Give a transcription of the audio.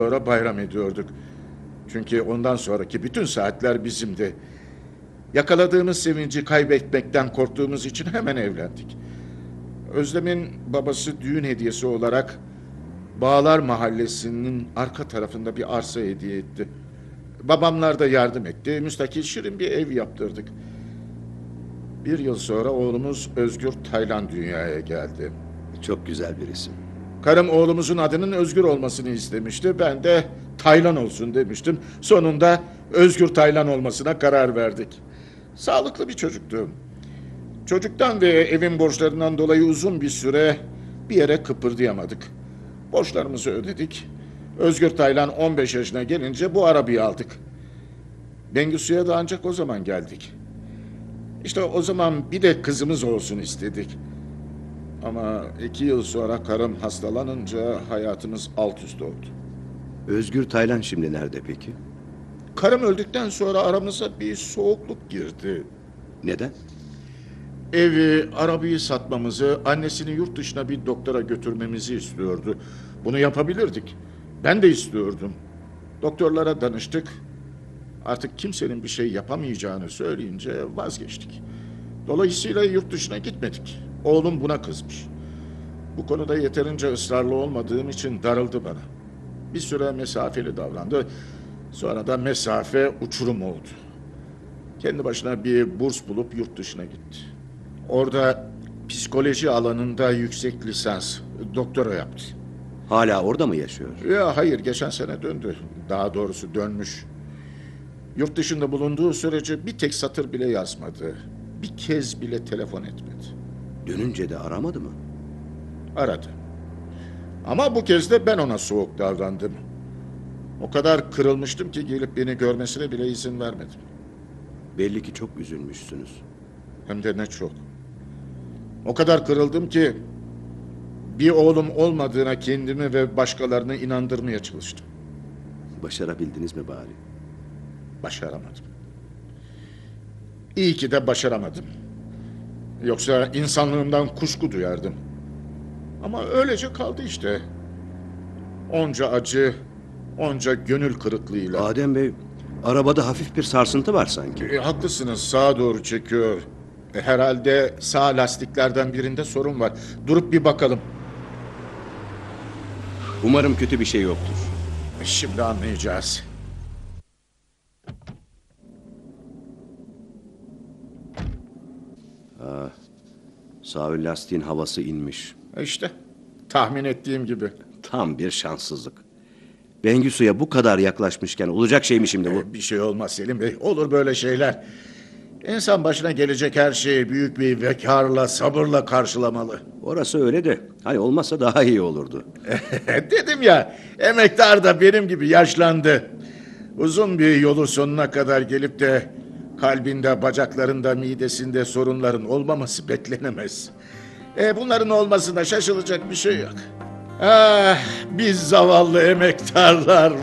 Sonra bayram ediyorduk. Çünkü ondan sonraki bütün saatler bizimdi. Yakaladığımız sevinci kaybetmekten korktuğumuz için hemen evlendik. Özlem'in babası düğün hediyesi olarak Bağlar Mahallesi'nin arka tarafında bir arsa hediye etti. Babamlar da yardım etti. Müstakil şirin bir ev yaptırdık. Bir yıl sonra oğlumuz Özgür Taylan dünyaya geldi. Çok güzel bir isim. Karım oğlumuzun adının Özgür olmasını istemişti. Ben de Taylan olsun demiştim. Sonunda Özgür Taylan olmasına karar verdik. Sağlıklı bir çocuktu. Çocuktan ve evin borçlarından dolayı uzun bir süre bir yere kıpırdayamadık. Borçlarımızı ödedik. Özgür Taylan 15 yaşına gelince bu arabayı aldık. Bengisu'ya da ancak o zaman geldik. İşte o zaman bir de kızımız olsun istedik. Ama 2 yıl sonra karım hastalanınca hayatımız alt üst oldu. Özgür Taylan şimdi nerede peki? Karım öldükten sonra aramıza bir soğukluk girdi. Neden? Evi, arabayı satmamızı, annesini yurt dışına bir doktora götürmemizi istiyordu. Bunu yapabilirdik. Ben de istiyordum. Doktorlara danıştık. Artık kimsenin bir şey yapamayacağını söyleyince vazgeçtik. Dolayısıyla yurt dışına gitmedik. Oğlum buna kızmış. Bu konuda yeterince ısrarlı olmadığım için darıldı bana. Bir süre mesafeli davrandı. Sonra da mesafe uçurum oldu. Kendi başına bir burs bulup yurt dışına gitti. Orada psikoloji alanında yüksek lisans, doktora yaptı. Hala orada mı yaşıyor? Ya hayır, geçen sene döndü. Daha doğrusu dönmüş. Yurt dışında bulunduğu sürece bir tek satır bile yazmadı. Bir kez bile telefon etmedi. Dönünce de aramadı mı? Aradı. Ama bu kez de ben ona soğuk davrandım. O kadar kırılmıştım ki gelip beni görmesine bile izin vermedim. Belli ki çok üzülmüşsünüz. Hem de ne çok. O kadar kırıldım ki bir oğlum olmadığına kendimi ve başkalarını inandırmaya çalıştım. Başarabildiniz mi bari? Başaramadım. İyi ki de başaramadım. Yoksa insanlığımdan kuşku duyardım. Ama öylece kaldı işte. Onca acı, onca gönül kırıklığıyla. Adem Bey, arabada hafif bir sarsıntı var sanki. Haklısınız, sağa doğru çekiyor. Herhalde sağ lastiklerden birinde sorun var. Durup bir bakalım. Umarım kötü bir şey yoktur. Şimdi anlayacağız. Sağ ön lastiğin havası inmiş. İşte tahmin ettiğim gibi. Tam bir şanssızlık. Bengisu'ya bu kadar yaklaşmışken olacak şey mi şimdi bu? Bir şey olmaz Selim Bey. Olur böyle şeyler. İnsan başına gelecek her şeyi büyük bir vekarla, sabırla karşılamalı. Orası öyle de hani olmazsa daha iyi olurdu. Dedim ya, emektar da benim gibi yaşlandı. Uzun bir yolu sonuna kadar gelip de kalbinde, bacaklarında, midesinde sorunların olmaması beklenemez. Bunların olmasına şaşılacak bir şey yok. Ah, biz zavallı emektarlar.